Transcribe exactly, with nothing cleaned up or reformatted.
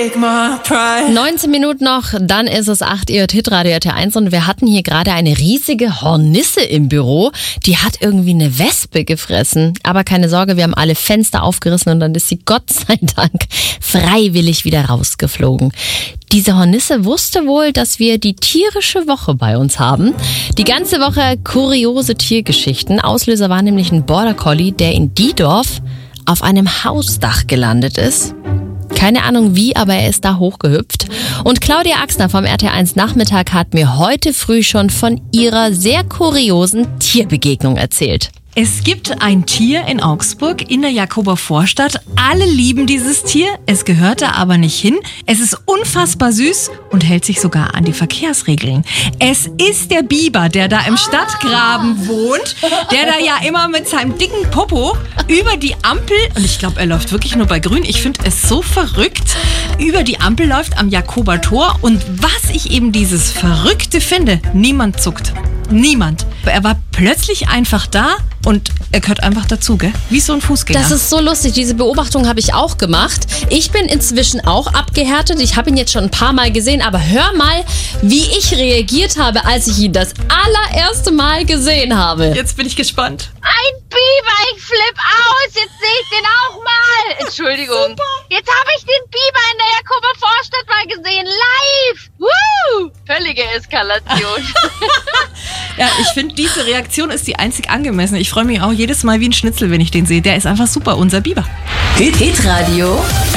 take my pride. neunzehn Minuten noch, dann ist es acht Uhr, Hitradio R T eins und wir hatten hier gerade eine riesige Hornisse im Büro. Die hat irgendwie eine Wespe gefressen. Aber keine Sorge, wir haben alle Fenster aufgerissen und dann ist sie Gott sei Dank freiwillig wieder rausgeflogen. Diese Hornisse wusste wohl, dass wir die tierische Woche bei uns haben. Die ganze Woche kuriose Tiergeschichten. Auslöser war nämlich ein Border Collie, der in Diedorf auf einem Hausdach gelandet ist. Keine Ahnung wie, aber er ist da hochgehüpft. Und Claudia Axner vom R T eins Nachmittag hat mir heute früh schon von ihrer sehr kuriosen Tierbegegnung erzählt. Es gibt ein Tier in Augsburg in der Jakober Vorstadt. Alle lieben dieses Tier, es gehört da aber nicht hin. Es ist unfassbar süß und hält sich sogar an die Verkehrsregeln. Es ist der Biber, der da im Stadtgraben wohnt, der da ja immer mit seinem dicken Popo über die Ampel, und ich glaube, er läuft wirklich nur bei Grün, ich finde es so verrückt, über die Ampel läuft am Jakober Tor. Und was ich eben dieses Verrückte finde, niemand zuckt. Niemand. Er war plötzlich einfach da und er gehört einfach dazu, gell? Wie so ein Fußgänger. Das ist so lustig. Diese Beobachtung habe ich auch gemacht. Ich bin inzwischen auch abgehärtet. Ich habe ihn jetzt schon ein paar Mal gesehen. Aber hör mal, wie ich reagiert habe, als ich ihn das allererste Mal gesehen habe. Jetzt bin ich gespannt. Ein Biber, ich flipp aus. Jetzt sehe ich den auch mal. Entschuldigung. Super. Jetzt habe ich den Biber in der Jakober Vorstadt mal gesehen. Live. Woo! Völlige Eskalation. Ja, ich finde, diese Reaktion ist die einzig angemessene. Ich freue mich auch jedes Mal wie ein Schnitzel, wenn ich den sehe. Der ist einfach super, unser Biber. Hitradio